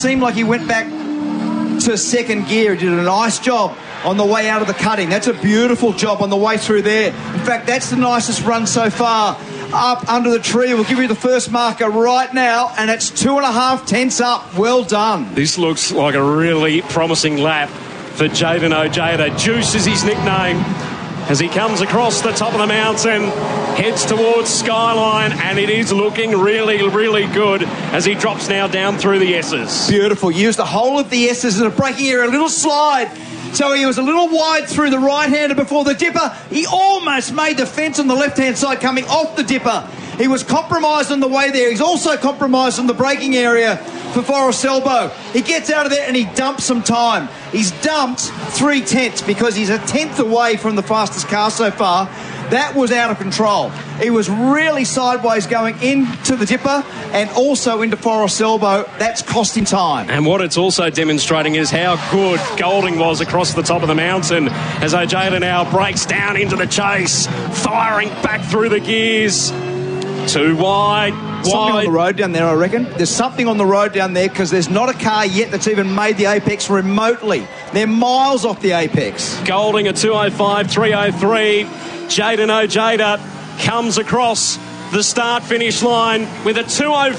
Seemed like he went back to second gear. He did a nice job on the way out of the cutting. That's a beautiful job on the way through there. In fact, that's the nicest run so far. Up under the tree. We'll give you the first marker right now, and it's 2.5 tenths up. Well done. This looks like a really promising lap for Jayden Ojeda. Juice is his nickname. As he comes across the top of the mountain, heads towards Skyline, and it is looking really, really good as he drops now down through the S's. Beautiful. Used the whole of the S's in a braking area, a little slide. So he was a little wide through the right-hander before the dipper. He almost made the fence on the left-hand side coming off the dipper. He was compromised on the way there. He's also compromised on the braking area for Forrest Elbow. He gets out of there and he dumps some time. He's dumped 3 tenths because he's a tenth away from the fastest car so far. That was out of control. He was really sideways going into the dipper and also into Forrest Elbow. That's costing time. And what it's also demonstrating is how good Golding was across the top of the mountain as Ojeda now breaks down into the chase, firing back through the gears. Too wide. Something on the road down there, I reckon. There's something on the road down there because there's not a car yet that's even made the apex remotely. They're miles off the apex. Golding a 2:05, 3:03. Jayden Ojeda comes across the start-finish line with a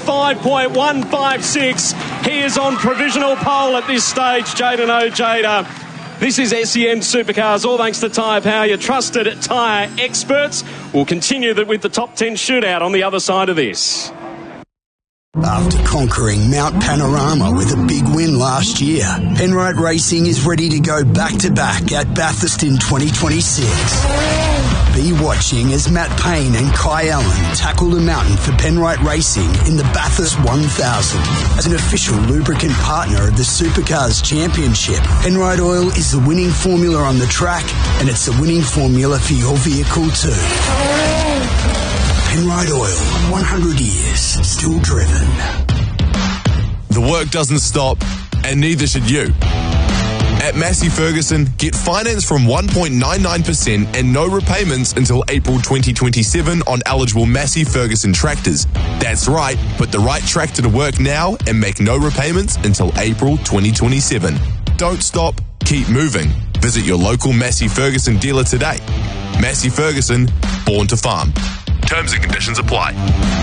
2:05.156. He is on provisional pole at this stage, Jayden Ojeda. This is SEN Supercars, all thanks to Tyre Power, your trusted tyre experts. We'll continue with the top 10 shootout on the other side of this. After conquering Mount Panorama with a big win last year, Penrite Racing is ready to go back-to-back at Bathurst in 2026. Be watching as Matt Payne and Kai Allen tackle the mountain for Penrite Racing in the Bathurst 1000. As an official lubricant partner of the Supercars Championship, Penrite Oil is the winning formula on the track, and it's the winning formula for your vehicle too. Penrite Oil, 100 years, still driven. The work doesn't stop, and neither should you. At Massey Ferguson, get finance from 1.99% and no repayments until April 2027 on eligible Massey Ferguson tractors. That's right, put the right tractor to work now and make no repayments until April 2027. Don't stop, keep moving. Visit your local Massey Ferguson dealer today. Massey Ferguson, born to farm. Terms and conditions apply.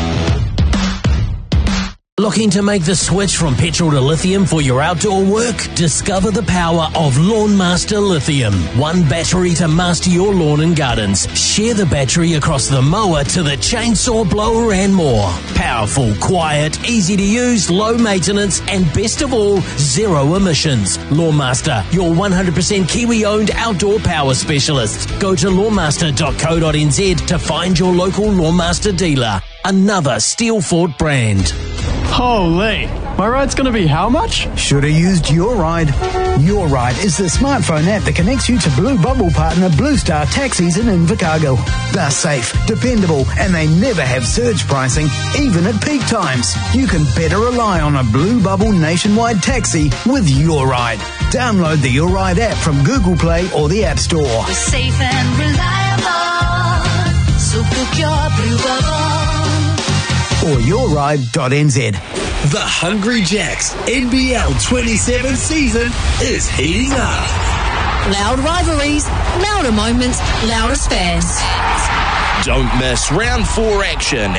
Looking to make the switch from petrol to lithium for your outdoor work? Discover the power of Lawnmaster Lithium. One battery to master your lawn and gardens. Share the battery across the mower to the chainsaw, blower and more. Powerful, quiet, easy to use, low maintenance and best of all, zero emissions. Lawnmaster, your 100% Kiwi-owned outdoor power specialist. Go to lawnmaster.co.nz to find your local Lawnmaster dealer. Another Steelfort brand. Holy, my ride's going to be how much? Should have used Your Ride. Your Ride is the smartphone app that connects you to Blue Bubble partner Blue Star Taxis in Invercargill. They're safe, dependable, and they never have surge pricing, even at peak times. You can better rely on a Blue Bubble nationwide taxi with Your Ride. Download the Your Ride app from Google Play or the App Store. We're safe and reliable, so book your Blue Bubble. Or yourride.nz. The Hungry Jacks NBL 27 season is heating up. Loud rivalries, louder moments, loudest fans. Don't miss round 4 action